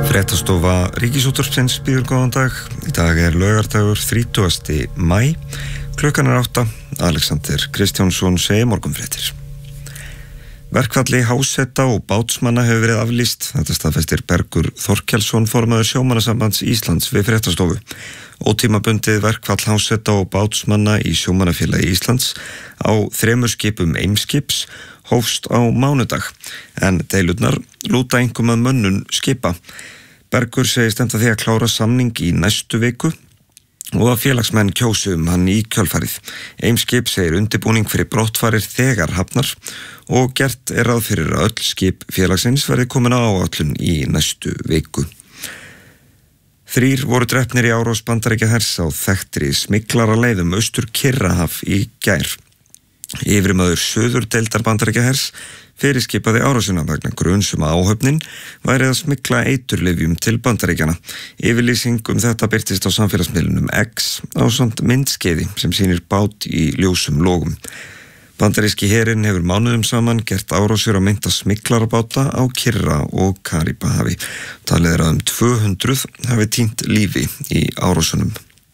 Fréttastofa Ríkisútvarpsins býður góðan dag. Í dag laugardagur 30. maí. Klukkan 8. Alexander Kristjánsson segir morgunfréttir. Verkfalli háseta og bátsmanna hefur verið aflýst. Þetta staðfestir Bergur Þorkelsson, formaður Sjómannasambands Íslands við fréttastofu. Ótímabundið verkfall háseta og bátsmanna í Sjómannafélagi Íslands á 3 skipum Eimskips hófst á mánudag, en deilurnar lúta einkum að mönnun skipa. Bergur segist stefnt að því að klára samning í næstu viku og að félagsmenn kjósi hann í kjölfarið. Eimskip segir undirbúning fyrir brottfarir þegar hafnar og gert ráð fyrir að öll skip félagsins verði komin á áætlun í næstu viku. 3 voru drepnir í árás Bandaríkjahers á þekktri smyglaраleiðum Austur-Kyrrahaf í gær. Yfirmaður suðurdeildar Bandaríkjahers fyrirskipaði árásina vegna gruns að áhöfnin væri að smygla eiturlyfjum til Bandaríkjanna. Yfirlýsing þetta birtist á samfélagsmiðlunum X ásamt myndskeiði sem sýnir bát í ljósum logum. Bandaríski herinn hefur mánuðum saman gert árásir á meinta smyglarabáta á Kyrra- og Karíbahafi. Talið að 200 hafi týnt lífi í árásunum.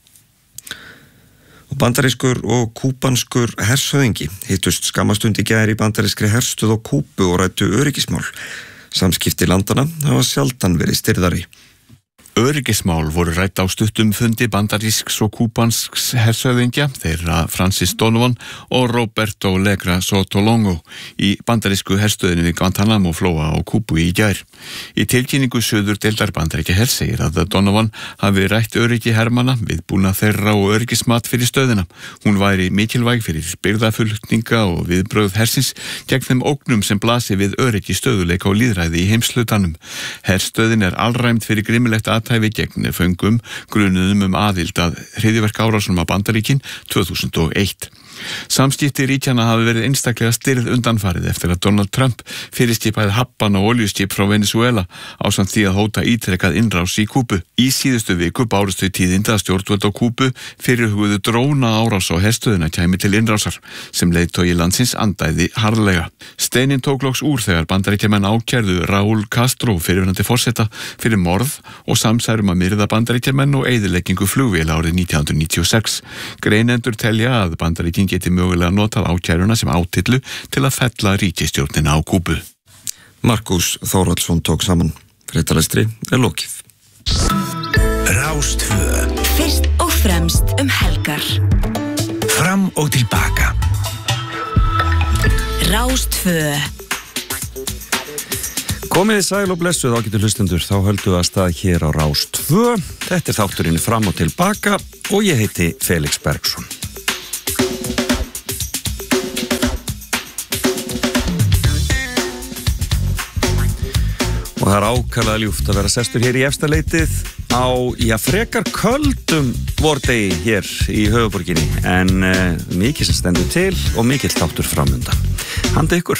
Bandarískur og kúbanskur hershöfðingi hittust skammastund í gær í bandarískri herstöð á Kúbu og ræddu öryggismál. Samskipti landana hafa sjaldan verið stirðari. Öryggismál voru rædd á stuttum fundi bandarísks og kúbansks hershöfðingja, þeirra Francis Donovan og Roberto Legra Sotolongo í bandarísku herstöðinu við Guantanamo flóa á Kúbu í gær. Í tilkynningu suðurdeildar Bandaríkjahers segir að Donovan hafi rætt öryggi hermanna, viðbúnað þeirra og öryggismat fyrir stöðina. Hún væri mikilvæg fyrir birgðaflutninga og viðbrögð hersins gegn þeim ógnum sem blasi við öryggi, stöðuleika og lýðræði í heimshlutanum. Herstöðin alræmd fyrir grimmilegt athæfi gegn föngum grunuðum aðild að hryðjuverkaárásunum á Bandaríkin 2001. Samskipti ríkjanna hafi verið einstaklega stirð undanfarið eftir að Donald Trump fyrirskipaði hafban og oljuskip frá Venezuela ásamt því að hóta ítrekað innrás í Kúbu. Í síðustu viku bárust þau tíðindi að stjórnvöld á Kúbu fyrirhuguðu dróna árás á herstöðina kæmi til innrásar sem leiðtogi landsins andæði harðlega. Steininn tók loks úr þegar Bandaríkjamenn ákærðu Raúl Castro fyrrverandi forseta fyrir morð og samsærum að myrða Bandaríkjamenn og eyðileggingu flugvéla árið 1996. Greinendur telja að Bandaríkin geti mögulega notað ákæruna sem átillu til að fella ríkisstjórnina á Kúbu. Markus Þórhallsson tók saman. Fréttalestri lokið. Rás 2. Fyrst og fremst helgar. Fram og tilbaka. Rás 2. Komiði sæl og blessuð ágætu hlustendur, þá höldum við að stað hér á Rás 2. Þetta þátturinn Fram og tilbaka og ég heiti Felix Bergsson. Og það ákaflega ljúft að vera sestur hér í efsta leitið á, frekar köldum vordegi hér í höfuborginni, en mikið sem stendur til og mikill þáttur framundan. Handa ykkur.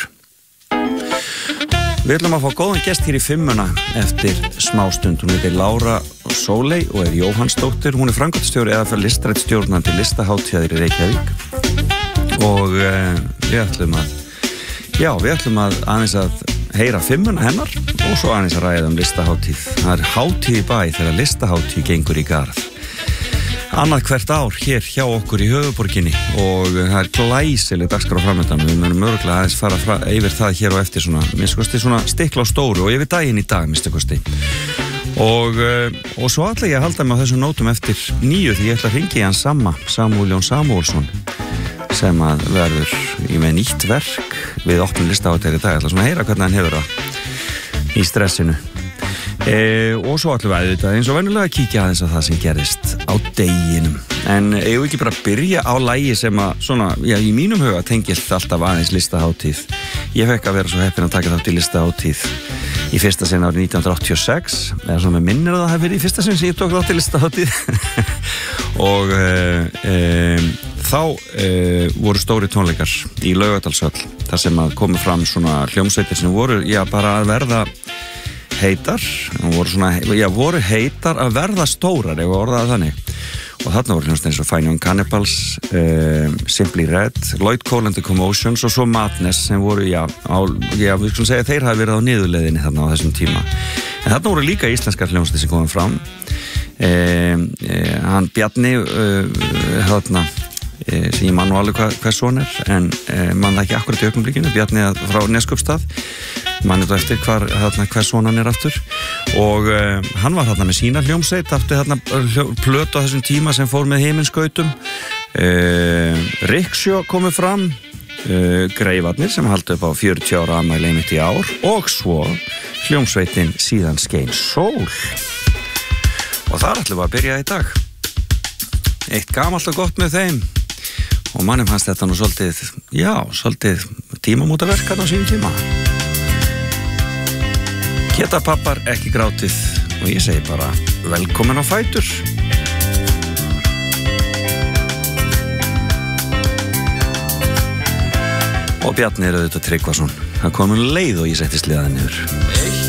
Við ætlum að fá góðan gest hér í 5 eftir smástund. Hún heitir Lára Sóley og Jóhannsdóttir. Hún framkvæmdastjóri eða fyrir listrætsstjórnandi listahátíðar í Reykjavík. Og við ætlum að aðeins að heyra 5 hennar og svo aðeins að ræða listahátíð. Það hátíð í bæ þegar listahátíð gengur í garð. Annað hvert ár hér hjá okkur í höfuborginni og það glæsileg dagskrá framöndan. Við munum mögulega aðeins fara yfir það hér og eftir svona stikla á stóru og yfir daginn í dag minnstakosti. Og svo ætla ég að halda mig á þessum nótum eftir 9 því ég ætla að hringja í hann Samúel Jón Samúelsson sem að verður með nýtt verk við opnum listahátíðar í dag. Ég ætla svona að heyra hvernig hann hefur það í stressinu. Og svo ætlum við auðvitað eins og venjulega að kíkja aðeins á það sem gerist á deginum. En eigum við ekki bara að byrja á lagi sem að svona, í mínum huga tengist alltaf aðeins listahátíð. Ég fekk að vera svo heppinn að taka þátt í listahátíð í fyrsta sinn árið 1986, eða svona með minnir að það hefði verið í fyrsta sinn sem ég tók þátt í listahátíð. Og þá voru stóri tónleikar í Laugardalshöll þar sem að komu fram svona hljómsveitir sem voru bara að verða heitar, voru heitar að verða stórar, ef að orða það þannig. Og þarna voru hljómsveitir eins og Fine Young Cannibals, Simply Red, Lloyd Cole and the Commotions og svo Madness sem voru, við skulum segja að þeir hafi verið á niðurleiðinni þarna á þessum tíma. En þarna voru líka íslenskar hljómsveitir sem komum fram. Hann Bjarni þarna sem ég man nú alveg hvers son en man það ekki akkurat í augnablikinu, Bjarni frá Neskupstað, man þetta eftir hvers son hann aftur, og hann var þarna með sína hljómsveit, átti þarna plötu á þessum tíma sem fór með himinskautum. Riksjó komu fram, Greifarnir sem haldi upp á 40 ára afmæli einmitt í ár, og svo hljómsveitin Síðan skein sól, og þar ætlum við að byrja í dag. Eitt gamalt og gott með þeim, og mannum fannst þetta nú svolítið tímamótaverk á sínum tíma. Geta pappar ekki grátið, og ég segi bara velkomin á fætur. Og Bjarni auðvitað Tryggvason, hann kom leið og ég setti sleðan niður.